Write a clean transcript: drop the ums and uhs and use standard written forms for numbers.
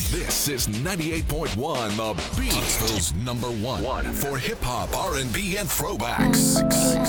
This is 98.1 The Beat. Huntsville's number one for hip hop, R&B, and throwbacks.